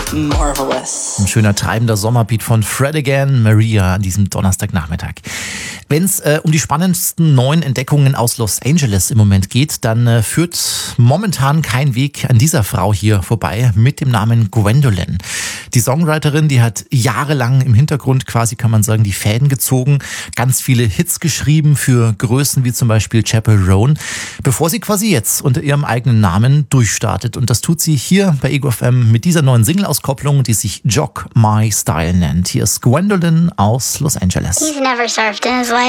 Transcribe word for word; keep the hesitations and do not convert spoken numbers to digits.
marvelous. Ein schöner treibender Sommerbeat von Fred Again, Maria an diesem Donnerstagnachmittag. Wenn es äh, um die spannendsten neuen Entdeckungen aus Los Angeles im Moment geht, dann äh, führt momentan kein Weg an dieser Frau hier vorbei mit dem Namen Gwendolyn. Die Songwriterin, die hat jahrelang im Hintergrund quasi, kann man sagen, die Fäden gezogen, ganz viele Hits geschrieben für Größen wie zum Beispiel Chappell Roan, bevor sie quasi jetzt unter ihrem eigenen Namen durchstartet. Und das tut sie hier bei Ego F M mit dieser neuen Single-Auskopplung, die sich Jock My Style nennt. Hier ist Gwendolyn aus Los Angeles. He's never surfed in his life.